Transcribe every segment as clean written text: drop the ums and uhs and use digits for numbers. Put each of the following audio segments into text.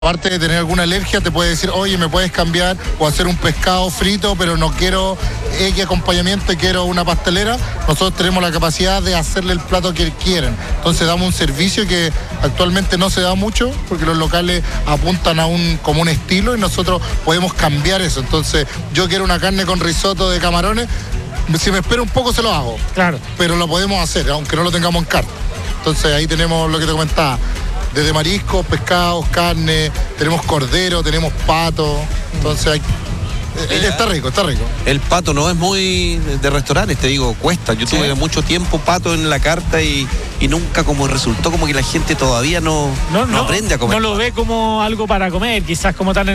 aparte de tener alguna alergia, te puede decir, oye, me puedes cambiar o hacer un pescado frito, pero no quiero X acompañamiento, quiero una pastelera. Nosotros tenemos la capacidad de hacerle el plato que quieren. Entonces damos un servicio que actualmente no se da mucho, porque los locales apuntan a como un estilo y nosotros podemos cambiar eso. Entonces, yo quiero una carne con risotto de camarones, si me espero un poco se lo hago. Claro. Pero lo podemos hacer, aunque no lo tengamos en carta. Entonces ahí tenemos lo que te comentaba. Desde mariscos, pescados, carne, tenemos cordero, tenemos pato, entonces está rico, está rico. El pato no es muy de restaurantes, te digo, cuesta. Yo tuve mucho tiempo pato en la carta y nunca como resultó como que la gente todavía no aprende a comer. No lo ve como algo para comer, quizás como tan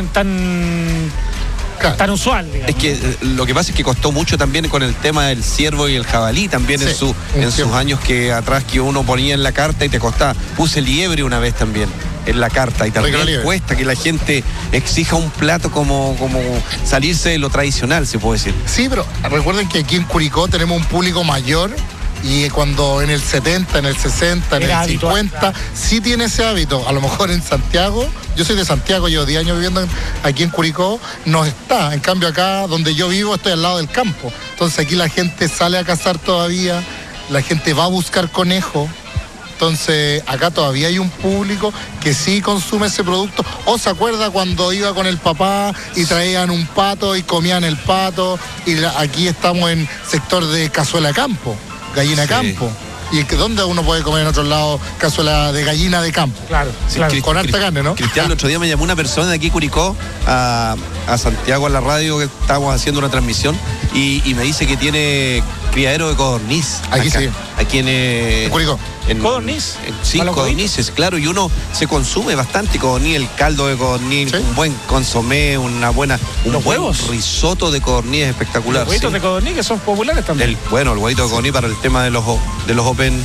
usual, digamos. Es que lo que pasa es que costó mucho también con el tema del ciervo y el jabalí también en sus años que atrás que uno ponía en la carta y te costaba. Puse liebre una vez también en la carta y también cuesta que la gente exija un plato como salirse de lo tradicional, se puede decir. Sí, pero recuerden que aquí en Curicó tenemos un público mayor. Y cuando en el 70, en el 60, en el 50, sí tiene ese hábito. A lo mejor en Santiago, yo soy de Santiago, llevo 10 años viviendo aquí en Curicó, no está. En cambio acá, donde yo vivo, estoy al lado del campo. Entonces aquí la gente sale a cazar todavía, la gente va a buscar conejo. Entonces acá todavía hay un público que sí consume ese producto. O se acuerda cuando iba con el papá y traían un pato y comían el pato. Y aquí estamos en sector de cazuela de campo. Gallina de campo. ¿Y dónde uno puede comer en otros lados cazuela de gallina de campo? Claro, sí, claro. Con harta carne, ¿no? Cristian, el otro día me llamó una persona de aquí Curicó a Santiago a la radio que estábamos haciendo una transmisión y me dice que tiene criadero de codorniz. Aquí acá, sí. Aquí en Curicó. ¿Codorniz? Sí, codornices, claro, y uno se consume bastante codorniz, el caldo de codorniz, un buen consomé, un buen risotto de codorniz espectacular. Los huevitos de codorniz que son populares también. El huevito de codorniz para el tema de los open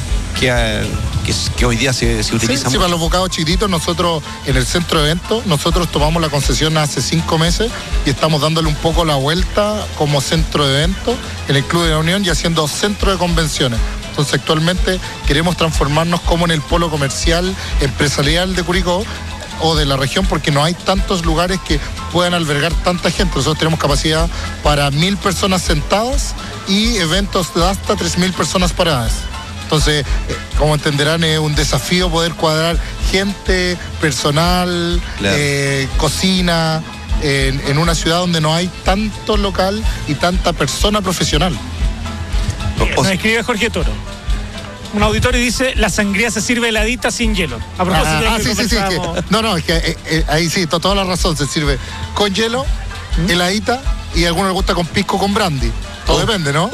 que hoy día se utilizan. Sí, para los bocados chiquititos, nosotros en el centro de eventos, nosotros tomamos la concesión hace 5 meses y estamos dándole un poco la vuelta como centro de eventos en el Club de la Unión y haciendo centro de convenciones. Entonces actualmente queremos transformarnos como en el polo comercial, empresarial de Curicó o de la región, porque no hay tantos lugares que puedan albergar tanta gente. Nosotros tenemos capacidad para 1.000 personas sentadas y eventos de hasta 3.000 personas paradas. Entonces, como entenderán, es un desafío poder cuadrar gente, personal, cocina, en una ciudad donde no hay tanto local y tanta persona profesional. Nos escribe Jorge Toro. Un auditorio dice, la sangría se sirve heladita sin hielo. A propósito sí. No, es que ahí sí, toda la razón, se sirve con hielo, heladita, y a algunos les gusta con pisco con brandy. Todo depende, ¿no?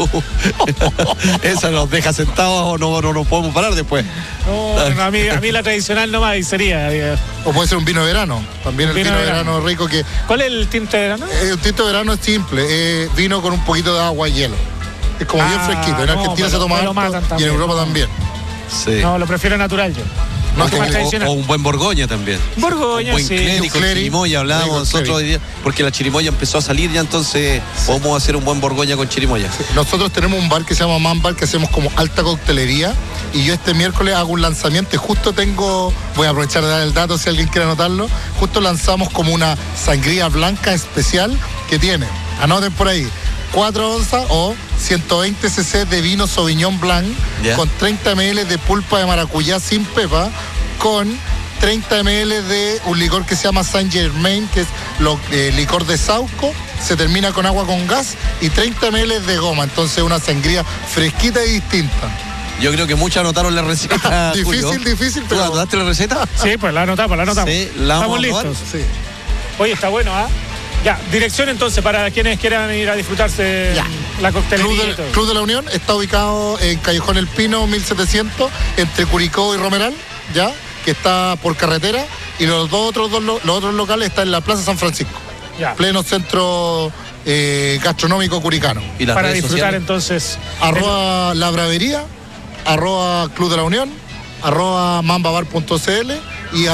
Esa nos deja sentados o no nos podemos parar después. No, a mí la tradicional nomás sería. O puede ser un vino de verano. También el vino de verano rico que... ¿Cuál es el tinto de verano? El tinto de verano es simple, vino con un poquito de agua y hielo. Es como bien fresquito. En Argentina se toma harto y en Europa también. Sí. No, lo prefiero natural yo. O un buen Borgoña también. Borgoña, un buen clérico, chirimoya, hablábamos nosotros hoy día, porque la chirimoya empezó a salir ya, entonces podemos hacer un buen Borgoña con chirimoya. Sí. Nosotros tenemos un bar que se llama Man Bar, que hacemos como alta coctelería, y yo este miércoles hago un lanzamiento y justo voy a aprovechar de dar el dato si alguien quiere anotarlo, justo lanzamos como una sangría blanca especial que tiene, anoten por ahí, 4 onzas o 120 cc de vino Sauvignon Blanc, con 30 ml de pulpa de maracuyá sin pepa, con 30 ml de un licor que se llama Saint Germain, que es licor de Sauco, se termina con agua con gas, y 30 ml de goma. Entonces una sangría fresquita y distinta. Yo creo que muchos anotaron la receta. Difícil, pero... ¿Tú anotaste la receta? Sí, pues la anotamos. Sí, estamos listos. Sí. Oye, está bueno, ¿ah? Ya, dirección entonces para quienes quieran ir a disfrutarse la coctelería. Club de la Unión está ubicado en Callejón El Pino 1700, entre Curicó y Romeral, que está por carretera, y los otros locales están en la Plaza San Francisco, pleno centro gastronómico curicano. ¿Y para disfrutar sociales? Entonces @ La Bravería, @ Club de la Unión, @ mambabar.cl y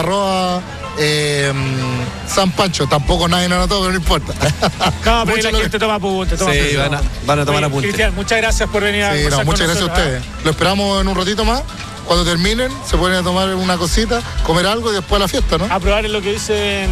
@ San Pancho. Tampoco nadie nos anotó, pero no importa. No, pero la gente toma apunte. Sí, van a tomar apunte. Cristian, muchas gracias por venir a muchas gracias a ustedes. Lo esperamos en un ratito más cuando terminen se ponen a tomar una cosita, comer algo y después a la fiesta, ¿no? A probar lo que dice